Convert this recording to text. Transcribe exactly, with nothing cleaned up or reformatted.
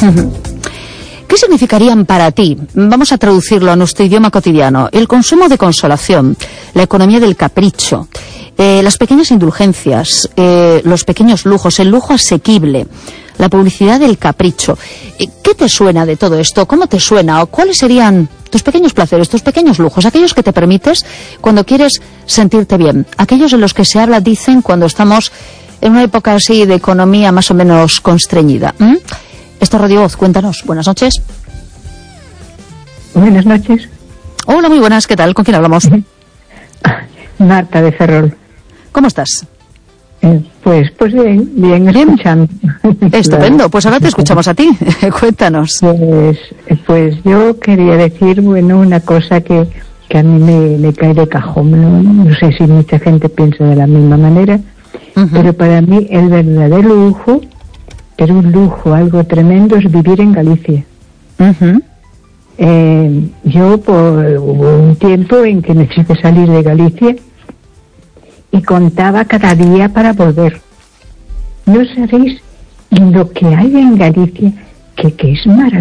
¿Qué significarían para ti, vamos a traducirlo a nuestro idioma cotidiano, el consumo de consolación, la economía del capricho, eh, las pequeñas indulgencias, eh, los pequeños lujos, el lujo asequible, la publicidad del capricho? ¿Qué te suena de todo esto? ¿Cómo te suena? ¿O cuáles serían tus pequeños placeres, tus pequeños lujos, aquellos que te permites cuando quieres sentirte bien, aquellos en los que se habla, dicen, cuando estamos en una época así de economía más o menos constreñida? ¿Mm? Esto es Radio Voz, cuéntanos. Buenas noches. Buenas noches. Hola, muy buenas, ¿qué tal? ¿Con quién hablamos? Marta de Ferrol. ¿Cómo estás? Eh, pues pues bien, bien, bien. escuchando. Estupendo, pues ahora te escuchamos a ti. Cuéntanos. Pues, pues yo quería decir, bueno, una cosa que, que a mí me, me cae de cajón. No, no sé si mucha gente piensa de la misma manera, uh-huh. pero para mí el verdadero lujo, pero un lujo, algo tremendo, es vivir en Galicia. Uh-huh. Eh, yo por, hubo un tiempo en que necesité salir de Galicia y contaba cada día para volver. No sabéis lo que hay en Galicia, que, que es maravilloso.